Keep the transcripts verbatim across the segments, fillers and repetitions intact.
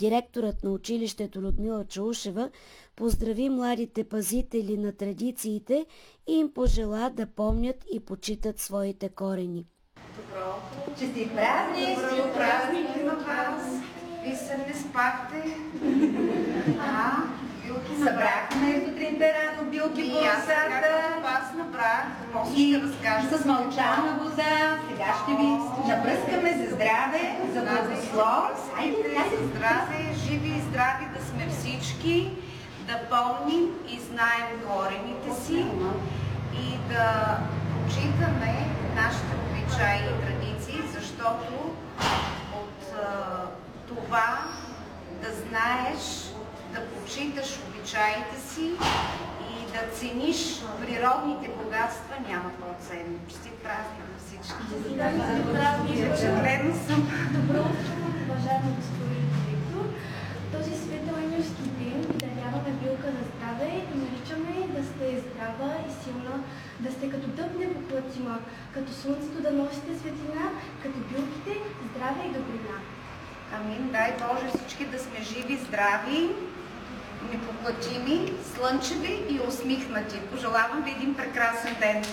Директорът на училището Людмила Чаушева поздрави младите пазители на традициите и им пожела да помнят и почитат своите корени. Добро утро! Честит празник! Добро празник на вас! Вие се не спахте? А, билки събрахме сутринта рано билки по лозата. Както вас набрах, после ще разкажа. С мълчална воза, сега ще ви напръскаме за здраве, за благослов. За здраве, живи и здрави да сме всички, да помним и знаем корените си и да почитаме нашите обичаи и традиции, защото от а, това да знаеш, да почиташ обичаите си и да цениш природните богатства няма по-ценно. Честит празник на всички! Впечатлена съм! Добро утро, уважаема госпожо директор! Този светло-енерски ден ви даряваме билка на здраве и наричаме да сте здрава и силна, да сте като дъб непоплатима, като слънцето да носите светлина, като билките здраве и добрина. Амин, дай Боже всички да сме живи, здрави, непоплатими, слънчеви и усмихнати. Пожелавам ви един прекрасен ден!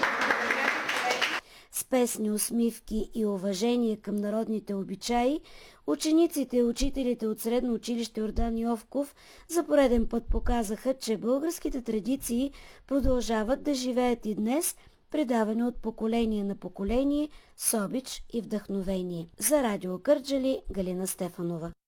С песни, усмивки и уважение към народните обичаи, учениците и учителите от Средно училище Йордан Йовков за пореден път показаха, че българските традиции продължават да живеят и днес, предавани от поколение на поколение с обич и вдъхновение. За Радио Кърджали, Галина Стефанова.